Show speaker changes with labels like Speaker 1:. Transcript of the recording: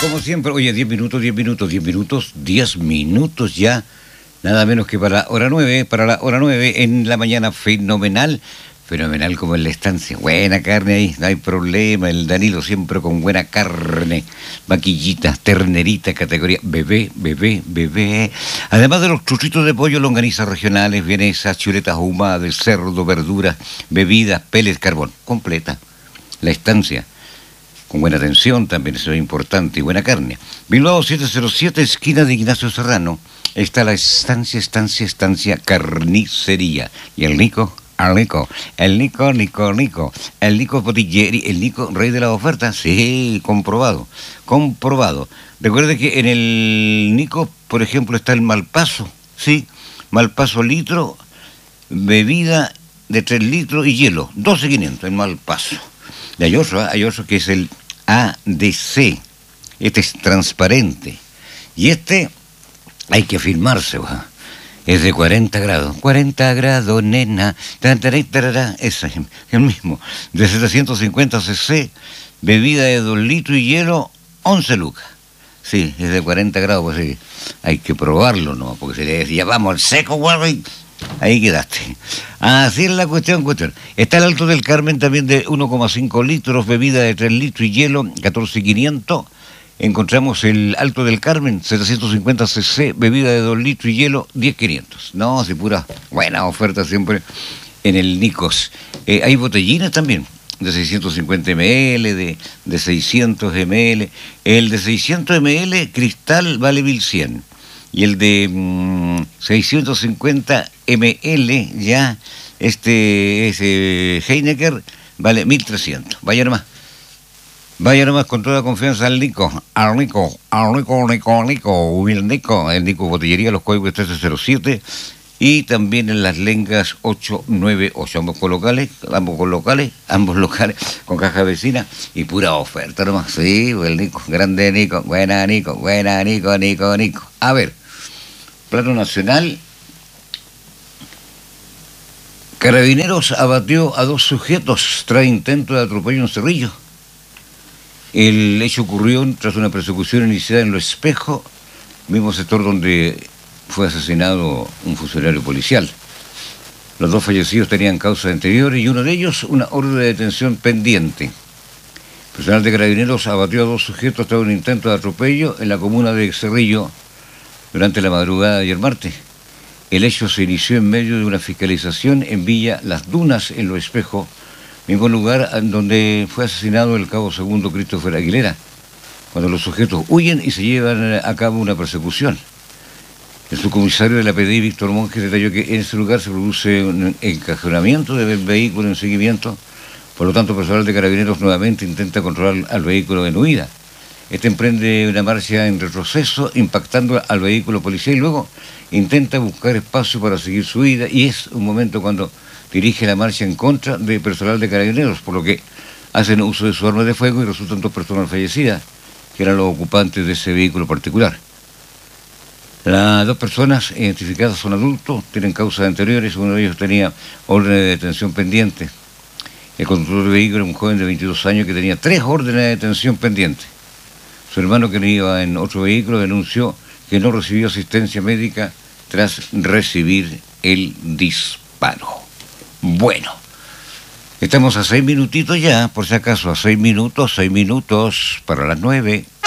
Speaker 1: como siempre, oye, 10 minutos, 10 minutos, 10 minutos, 10 minutos ya, nada menos que para la hora 9 en la mañana, fenomenal, fenomenal como en la estancia, buena carne ahí, no hay problema, el Danilo siempre con buena carne, vaquillitas, terneritas, categoría bebé, bebé, bebé, además de los chuchitos de pollo, longanizas regionales, vienesas, chuletas ahumadas de cerdo, verduras, bebidas, pellets, carbón, completa, la estancia. Con buena atención, también eso es importante, y buena carne. Bilbao 707, esquina de Ignacio Serrano, está la estancia carnicería. Y el Nico, el Nico Potilleri, el Nico, rey de la oferta, sí, comprobado. Recuerde que en el Nico, por ejemplo, está el Malpaso, sí, Malpaso litro, bebida de 3 litros y hielo, 12.500, el Malpaso. Y hay otro que es el ADC. Este es transparente. Y este hay que firmarse, ¿va? Es de 40 grados. 40 grados, nena. Ese es el mismo. De 750 cc, bebida de 2 litros y hielo, 11 lucas. Sí, es de 40 grados, pues sí. Hay que probarlo, ¿no? Porque se le decía, vamos, al seco, güey. Ahí quedaste. Así es la cuestión. Está el Alto del Carmen también de 1,5 litros, bebida de 3 litros y hielo, 14.500. Encontramos el Alto del Carmen, 750 cc, bebida de 2 litros y hielo, 10.500. No, sí, pura buena oferta siempre en el Nicos. Hay botellines también, de 650 ml, de 600 ml. El de 600 ml cristal vale 1.100. Y el de 650 ml, ya, ese Heineken, vale 1.300. Vaya nomás con toda confianza al Nico, el Nico Botillería, los códigos 1307, y también en las lengas 898, ambos locales, con caja vecina, y pura oferta nomás, sí, el Nico, grande Nico, buena Nico. A ver, plano nacional. Carabineros abatió a 2 sujetos tras intento de atropello en Cerrillo. El hecho ocurrió tras una persecución iniciada en Lo Espejo, mismo sector donde fue asesinado un funcionario policial. Los 2 fallecidos tenían causas anteriores y uno de ellos una orden de detención pendiente. Personal de Carabineros abatió a 2 sujetos tras un intento de atropello en la comuna de Cerrillo durante la madrugada de ayer martes. El hecho se inició en medio de una fiscalización en Villa Las Dunas, en Lo Espejo, mismo lugar donde fue asesinado el cabo segundo Christopher Aguilera, cuando los sujetos huyen y se llevan a cabo una persecución. El subcomisario de la PDI, Víctor Monge, detalló que en ese lugar se produce un encajonamiento del vehículo en seguimiento, por lo tanto, el personal de Carabineros nuevamente intenta controlar al vehículo en huida. Este emprende una marcha en retroceso, impactando al vehículo policial y luego intenta buscar espacio para seguir su huida, y es un momento cuando dirige la marcha en contra del personal de Carabineros, por lo que hacen uso de su arma de fuego y resultan 2 personas fallecidas, que eran los ocupantes de ese vehículo particular. Las 2 personas identificadas son adultos, tienen causas anteriores, uno de ellos tenía orden de detención pendiente. El conductor del vehículo es un joven de 22 años que tenía 3 órdenes de detención pendientes. Su hermano, que iba en otro vehículo, denunció que no recibió asistencia médica tras recibir el disparo. Bueno, estamos a 6 minutitos ya, por si acaso, a 6 minutos para las 9.